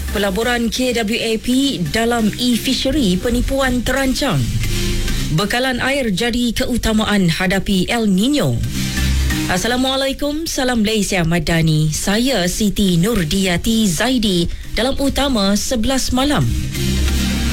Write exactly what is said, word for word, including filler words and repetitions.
Pelaburan K W A P dalam e-fishery penipuan terancang. Bekalan air jadi keutamaan hadapi El Nino. Assalamualaikum, salam Malaysia Madani. Saya Siti Nurdiati Zaidi dalam Utama sebelas malam.